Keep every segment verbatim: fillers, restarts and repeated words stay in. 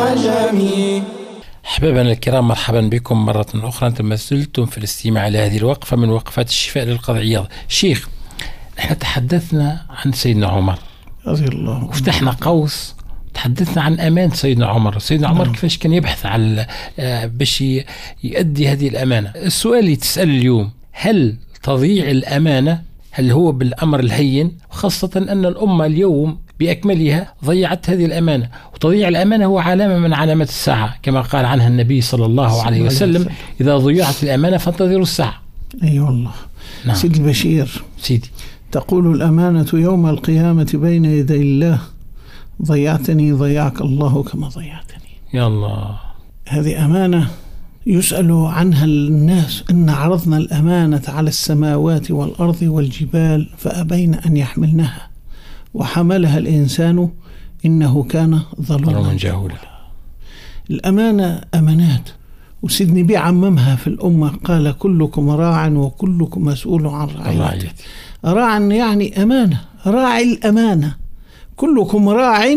عجمي. أحبابنا الكرام، مرحبا بكم مرة أخرى. أنتم ما زلتم في الاستماع على هذه الوقفة من وقفات الشفاء للقاضي عياض. شيخ، نحن تحدثنا عن سيدنا عمر رضي الله، وفتحنا قوس تحدثنا عن أمان سيدنا عمر. سيدنا عمر نعم. كيفاش كان يبحث على باش يؤدي هذه الأمانة. السؤال اللي تسأل اليوم، هل تضييع الأمانة هل هو بالأمر الهين، خاصة أن الأمة اليوم بأكملها ضيعت هذه الأمانة، وتضييع الأمانة هو علامة من علامات الساعة كما قال عنها النبي صلى الله عليه وسلم: إذا ضيعت الأمانة فانتظروا الساعة. أي أيوة والله. نعم. سيد البشير، سيدي، تقول الأمانة يوم القيامة بين يدي الله: ضيعتني ضيعك الله كما ضيعتني. يا الله، هذه أمانة يسأل عنها الناس: إن عرضنا الأمانة على السماوات والأرض والجبال فأبين أن يحملنها وحملها الإنسان إنه كان ظلوما جهولا. الأمانة أمانات، وسيدني بي عممها في الأمة، قال: كلكم راع وكلكم مسؤول عن رعيته. راع يعني أمانة، راعي الأمانة، كلكم راع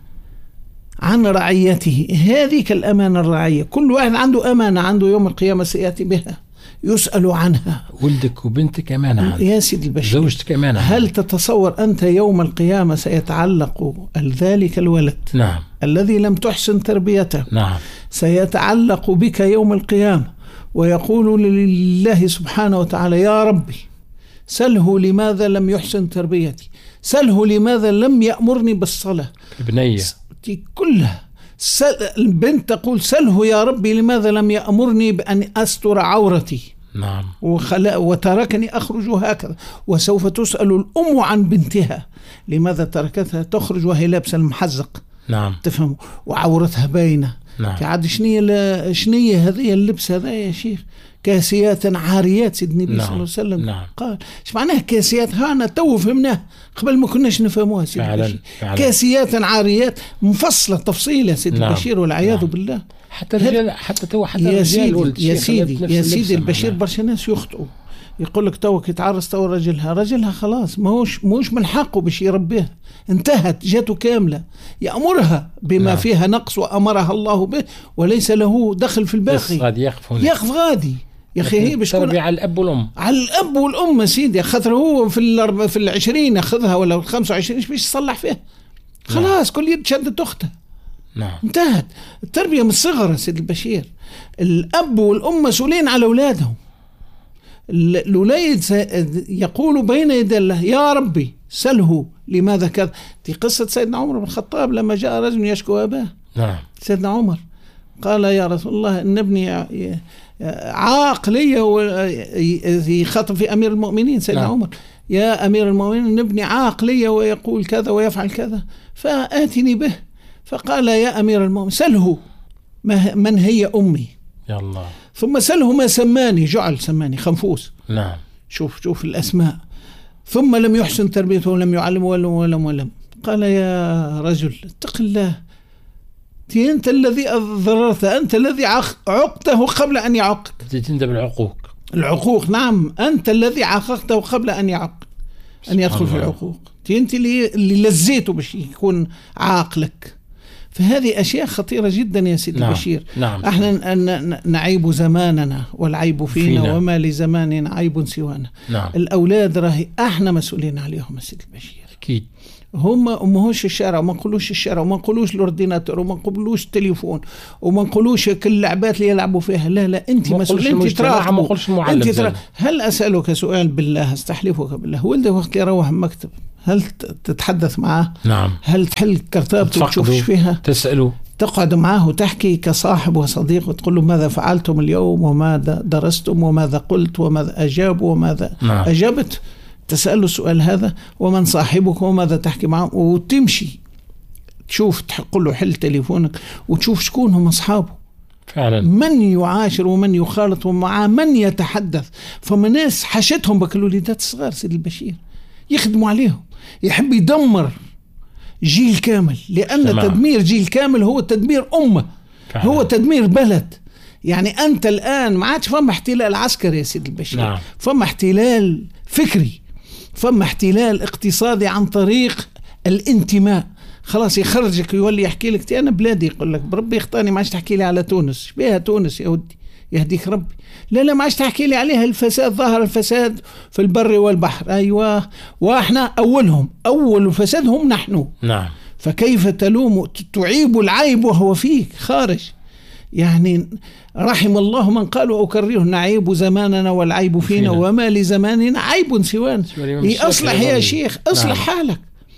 عن رعيته. هذه الأمانة الرعية، كل واحد عنده أمانة، عنده يوم القيامة سيأتي بها يسأل عنها. ولدك وبنتك أمانة عنك. يا سيد البشير، زوجتك أمانة عنك. هل تتصور أنت يوم القيامة سيتعلق ذلك الولد نعم. الذي لم تحسن تربيته نعم. سيتعلق بك يوم القيامة ويقول لله سبحانه وتعالى: يا ربي سله لماذا لم يحسن تربيتي، سله لماذا لم يأمرني بالصلاة. البنية كلها سل... البنت تقول: سله يا ربي لماذا لم يأمرني بأن أستر عورتي. نعم. وخلا... وتركني أخرج هكذا. وسوف تسأل الأم عن بنتها: لماذا تركتها تخرج وهي لابسة المحزق. نعم. تفهم، وعورتها باينة. نعم. عاد شنية ل... شنية هذه اللبس هذا يا شيخ؟ كاسيات عاريات. سيد النبي نعم. صلى الله عليه وسلم نعم. قال: ايش معناها كاسيات؟ هانا تو فهمناه، قبل ما كناش نفهموها. سيد فعلا. فعلا. كاسيات عاريات مفصلة تفصيل يا سيد. نعم. البشير والعياذ نعم. بالله. حتى الرجال، حتى تو حتى يا الرجال سيدي يا سيدي يا سيدي البشير، برشا ناس يخطئوا، يقول لك توك يتعرس تو رجلها رجلها خلاص، ماهوش ماهوش من حقه باش يربيها، انتهت جاته كاملة، يأمرها بما نعم. فيها نقص وأمرها الله به، وليس له دخل في الباقي. غادي يقف هنا، يقف غادي يا أخي. هي باش تكون على الأب والأم، على الأب والأم سيدي، خاطر هو في الأرب... في العشرين أخذها ولا الخمسة وعشرين باش يصلح فيها، خلاص نعم. كل يد شدت أخته. نعم. انتهت التربية من الصغر. سيد البشير، الأب والأم مسؤولين على أولادهم. الوليد يقول بين يدي الله: يا ربي سله لماذا كذا. دي قصة سيدنا عمر بن الخطاب لما جاء رجل يشكو أباه. نعم. سيدنا عمر قال: يا رسول الله إن ابني عاق لي ويخاطب في أمير المؤمنين. سيدنا نعم. عمر: يا أمير المؤمنين إن ابني عاق لي ويقول كذا ويفعل كذا فآتني به. فقال: يا أمير المؤمنين سله من هي أمي. يا الله. ثم سله ما سماني، جعل سماني خنفوس. نعم. شوف شوف الأسماء. ثم لم يحسن تربيته ولم يعلم ولم ولم ولم. قال: يا رجل اتق الله، أنت الذي ضررت، أنت الذي عقته قبل أن يعقك. تنتبه بالعقوق. العقوق نعم، أنت الذي عاقته قبل أن يعق، أن يدخل في العقوق. أنت اللي اللي لزيته باش يكون عاقلك. فهذه أشياء خطيرة جدا يا سيدي نعم. بشير. نعم. احنا نعيب زماننا والعيب فينا, فينا وما لزماننا عيب سوانا. نعم. الأولاد راهي احنا مسؤولين عليهم يا سيدي بشير. أكيد. هم ماهوش الشارع، وما نقولوش الشارع، وما نقولوش الاورديناتور، وما نقولوش التليفون، وما نقولوش كل اللعبات اللي يلعبوا فيها. لا لا، انت مسؤول، انت تراقب، انت تراقب. هل اسالك سؤال بالله، استحلفك بالله، ولدك وقت يروح المكتب هل تتحدث معه؟ نعم. هل تحل كرتابته وتشوفش فيها؟ تسأله، تقعد معه وتحكي كصاحب وصديق وتقول له: ماذا فعلتم اليوم وماذا درستم وماذا قلت وماذا أجاب وماذا نعم. أجابت؟ تسأله السؤال هذا: ومن صاحبك وماذا تحكي معه؟ وتمشي تشوف، تقول له حل تليفونك وتشوف شكون هم أصحابه فعلا، من يعاشر ومن يخالط ومع من يتحدث. فما ناس حشتهم بك الوليدات الصغار سيدي البشير، يخدموا عليهم، يحب يدمر جيل كامل، لأن سمع. تدمير جيل كامل هو تدمير أمة فعلا. هو تدمير بلد. يعني أنت الآن ما عادش فما احتلال عسكري يا سيدي البشير نعم. فما احتلال فكري، فما احتلال اقتصادي عن طريق الانتماء، خلاص يخرجك يولي يحكي لك أنا بلادي، يقول لك بربي يخطاني ما عادش تحكي لي على تونس، بيها تونس يا ودي يهديك ربي، لا لا ما عادش تحكي لي عليها الفساد، ظهر الفساد في البر والبحر. أيوة، وإحنا أولهم، أول الفساد هم نحن. نعم. فكيف تلوم تعيب العيب وهو فيك خارج؟ يعني رحم الله من قال وأكرره نعيب زماننا والعيب فينا, فينا. وما لزماننا عيب سوانا. أصلح يا شيخ أصلح نعم. حالك.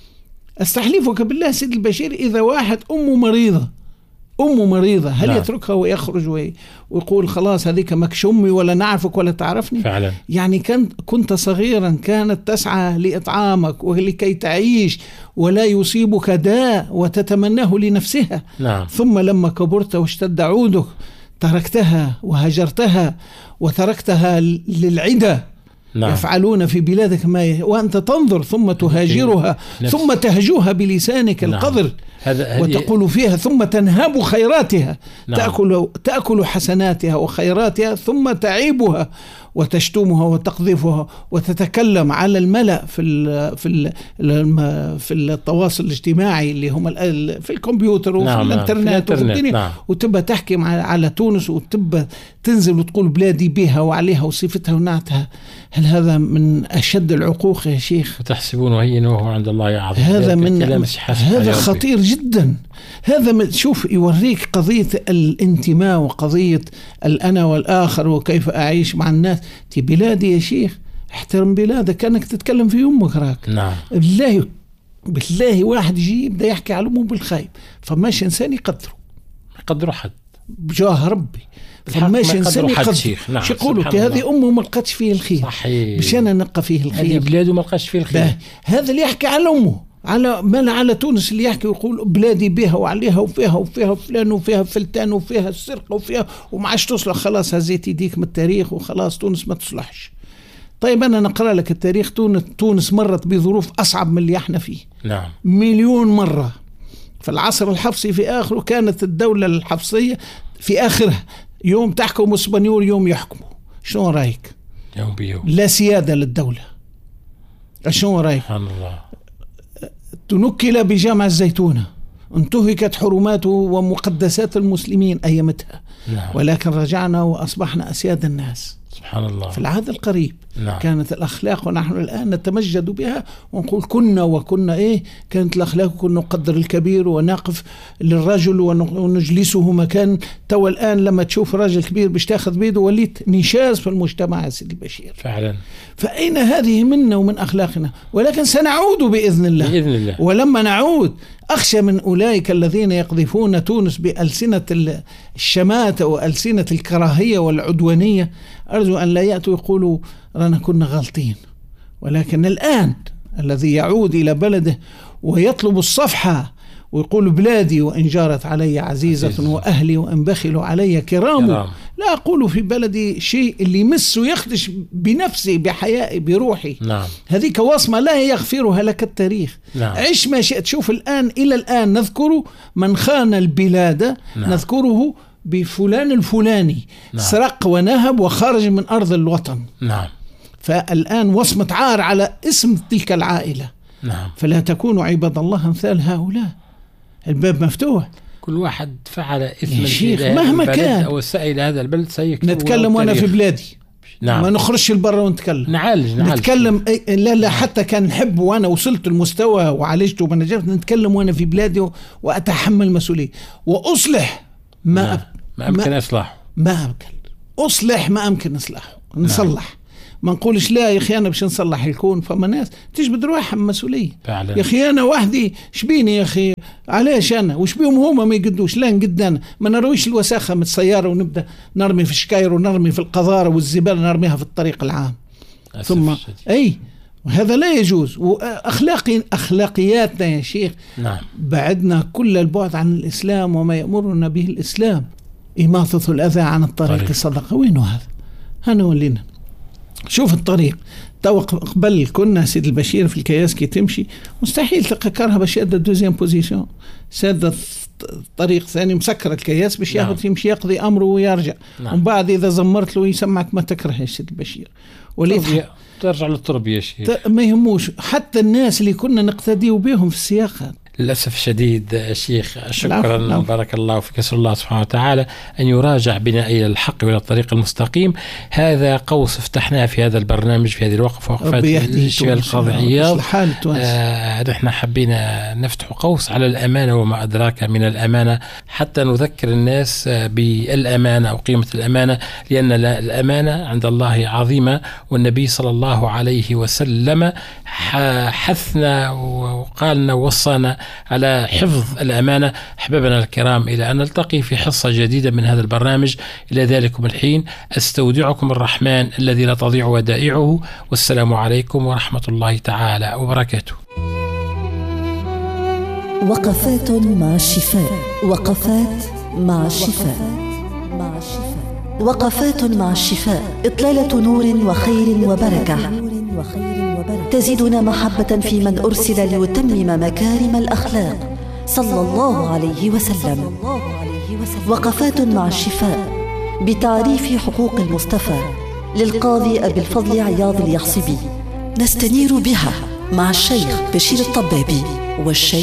استحلفك بالله سيد البشير إذا واحد أمه مريضة أمه مريضة هل نعم. يتركها ويخرج ويقول خلاص هذيك مكشمي ولا نعرفك ولا تعرفني؟ فعلا. يعني كنت كنت صغيرا كانت تسعى لإطعامك ولكي تعيش ولا يصيبك داء وتتمناه لنفسها. نعم. ثم لما كبرت واشتد عودك تركتها وهجرتها وتركتها للعدة. نعم. يفعلون في بلادك ما ي... وأنت تنظر ثم تهاجرها نفس. ثم تهجوها بلسانك نعم. القذر هذا وتقول فيها ثم تنهب خيراتها. نعم. تأكل, تأكل حسناتها وخيراتها ثم تعيبها وتشتمها وتقذفها وتتكلم على الملأ في ال في ال في التواصل الاجتماعي اللي هم في الكمبيوتر وفي نعم. الانترنت وفي الدنيا. نعم. وتبقى تحكي على تونس وتبقى تنزل وتقول بلادي بها وعليها وصفتها ونعتها. هل هذا من أشد العقوق يا شيخ؟ وتحسبونه هين وهو عند الله عظيم. هذا من هذا خطير جدا. هذا من شوف يوريك قضية الانتماء وقضية الأنا والآخر وكيف أعيش مع الناس. تي بلادي يا شيخ احترم بلادك كأنك تتكلم في أمك راك. نعم. بالله بالله واحد يجي يبدأ يحكي على أمه بالخايب فماش إنسان يقدره يقدره حد بجاه ربي فماش إنسان يقدره. نعم. شو يقولوا هذه أمه ما لقتش فيه الخير. صحيح. مش أنا نلقى فيه الخير. هذه بلاده ما لقاش فيه الخير. هذا اللي يحكي على أمه على ما على تونس اللي يحكي ويقول بلادي بها وعليها وفيها وفيها فلان وفيها فلتان وفيها السرقة وفيها وما عادش تصلح خلاص هزيت يديك من التاريخ وخلاص تونس ما تصلحش. طيب أنا نقرأ لك التاريخ. تونس تونس مرت بظروف أصعب من اللي احنا فيه. نعم. مليون مرة. في العصر الحفصي في آخره كانت الدولة الحفصية في آخرها يوم تحكم اسبانيول يوم يحكموا. شنو رأيك؟ يوم بيوم. لا سيادة للدولة. شنو رأيك؟ سبحان الله. تنكل بجامع الزيتونة انتهكت حرمات ومقدسات المسلمين أيامتها. نعم. ولكن رجعنا وأصبحنا أسياد الناس. سبحان الله. في العهد القريب. نعم. كانت الأخلاق ونحن الآن نتمجد بها ونقول كنا وكنا إيه كانت الأخلاق كنا نقدر الكبير ونقف للرجل ونجلسه مكان. تو الآن لما تشوف راجل كبير باش تاخذ بيده وليت نشاز في المجتمع يا سيدي البشير. فعلا. فأين هذه منا ومن أخلاقنا؟ ولكن سنعود بإذن الله. بإذن الله. ولما نعود أخشى من أولئك الذين يقذفون تونس بألسنة الشماتة وألسنة الكراهية والعدوانية. أرجو أن لا يأتوا يقولوا رانا كنا غلطين. ولكن الآن الذي يعود إلى بلده ويطلب الصفحة ويقول بلادي وإن جارت علي عزيزة عزيز. وأهلي وإن بخلوا علي كرام. كرام. لا أقول في بلدي شيء اللي يمسه يخدش بنفسي بحيائي بروحي. نعم. هذيك وصمة لا يغفرها لك التاريخ. نعم. عيش ما شئت. شوف الآن إلى الآن نذكر من خان البلاد. نعم. نذكره بفلان الفلاني. نعم. سرق ونهب وخرج من أرض الوطن. نعم. فالآن وصمة عار على اسم تلك العائلة. نعم. فلا تكونوا عباد الله أمثال هؤلاء. الباب مفتوح. كل واحد فعل إثم شيخ مهما كان أو السعي إلى هذا البلد سيكتب. نتكلم وأنا في بلادي. نعم. ما نخرجش البرة ونتكلم. نعالج نعالج. نتكلم أي... لا لا حتى كان نحب وأنا وصلت المستوى وعالجت وبنجحت نتكلم وأنا في بلادي و... وأتحمل مسؤولية وأصلح ما نعم. أب... ما أمكن إصلاحه. ما أمكن أصلح ما أمكن إصلاحه. نصلح. نعم. ما نقولش لا يا أخي أنا باش نصلح الكون. فما ناس تجبد روحها مسؤولية. فعلا. يا أخي أنا وحدي شبيني يا أخي علاش أنا وش بيهم هما ما يقدوش. لا نقد أنا ما نرويش الوساخة من السيارة ونبدأ نرمي في الشكاير ونرمي في القذارة والزبالة نرميها في الطريق العام. ثم الشديد. أي وهذا لا يجوز. وأخلاقي أخلاقياتنا يا شيخ. نعم. بعدنا كل البعد عن الإسلام وما يأمرنا به الإسلام. إماطة الأذى عن الطريق الصدقة. وين هذا؟ هنا ولينا. شوف الطريق تو قبل كنا سيد البشير في الكياس كي تمشي مستحيل تلقى كرهبة شادة دوزيام بوزيشن سادة طريق ثاني مسكر الكياس باش ياخذ نعم. يمشي يقضي أمره ويرجع. نعم. ومن بعد إذا زمرت له يسمعك ما تكره يا سيد البشير ترجع للتربية شيء ما يهموش. حتى الناس اللي كنا نقتدي بهم في السياقات للأسف الشديد شيخ، شكرا بارك الله فيك. أسأل الله سبحانه وتعالى أن يراجع بنا إلى الحق وإلى الطريق المستقيم. هذا قوس افتحناه في هذا البرنامج في هذه الوقفة وقفات الشيخ القاضي عياض. آه نحن حبينا نفتح قوس على الأمانة وما أدراك من الأمانة، حتى نذكر الناس بالأمانة أو قيمة الأمانة، لأن الأمانة عند الله عظيمة، والنبي صلى الله عليه وسلم حثنا وقالنا ووصانا على حفظ الأمانة. أحبابنا الكرام، إلى أن نلتقي في حصة جديدة من هذا البرنامج، إلى ذلكم الحين أستودعكم الرحمن الذي لا تضيع ودائعه، والسلام عليكم ورحمة الله تعالى وبركاته. وقفات مع الشفاء، وقفات مع الشفاء، وقفات مع الشفاء، إطلالة نور وخير وبركة تزيدنا محبة في من أرسل ليتمم مكارم الأخلاق صلى الله عليه وسلم. وقفات مع الشفاء بتعريف حقوق المصطفى للقاضي أبي الفضل عياض اليحصبي، نستنير بها مع الشيخ بشير الطبابي والشيخ